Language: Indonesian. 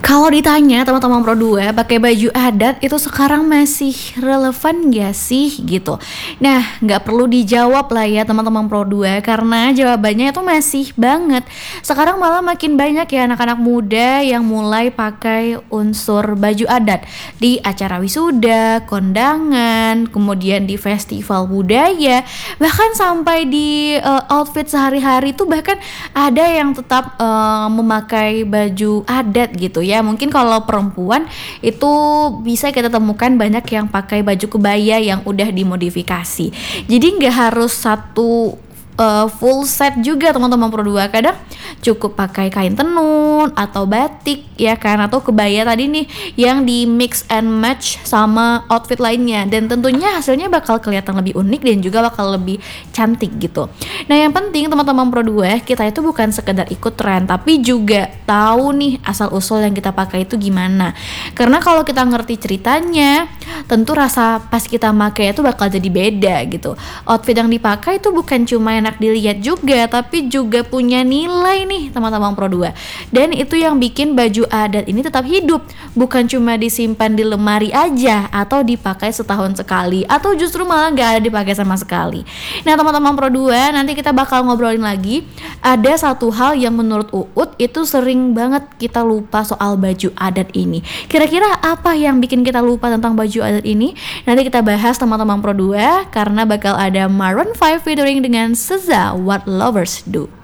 Kalau ditanya teman-teman Pro 2 pakai baju adat itu sekarang masih relevan gak sih gitu? Nah, nggak perlu dijawab lah ya teman-teman Pro 2 karena jawabannya itu masih banget. Sekarang malah makin banyak ya anak-anak muda yang mulai pakai unsur baju adat di acara wisuda, kondangan, kemudian di festival budaya, bahkan sampai di outfit sehari-hari tuh bahkan ada yang tetap memakai baju adat gitu ya. Mungkin kalau perempuan itu bisa kita temukan banyak yang pakai baju kebaya yang udah dimodifikasi. Jadi nggak harus satu full set juga teman-teman Pro 2. Kadang cukup pakai kain tenun atau batik ya kan, atau kebaya tadi nih yang di mix and match sama outfit lainnya, dan tentunya hasilnya bakal kelihatan lebih unik dan juga bakal lebih cantik gitu. Nah, yang penting teman-teman Pro 2, kita itu bukan sekedar ikut tren tapi juga tahu nih asal usul yang kita pakai itu gimana. Karena kalau kita ngerti ceritanya, tentu rasa pas kita pakai itu bakal jadi beda gitu. Outfit yang dipakai itu bukan cuma enak dilihat juga, tapi juga punya nilai nih teman-teman Pro 2. Dan itu yang bikin baju adat ini tetap hidup, bukan cuma disimpan di lemari aja atau dipakai setahun sekali, atau justru malah gak ada dipakai sama sekali. Nah teman-teman Pro 2, nanti kita bakal ngobrolin lagi. Ada satu hal yang menurut Uut itu sering banget kita lupa soal baju adat ini. Kira-kira apa yang bikin kita lupa tentang baju adat ini? Nanti kita bahas teman-teman Pro 2, karena bakal ada Maroon 5 featuring dengan SZA, What Lovers Do.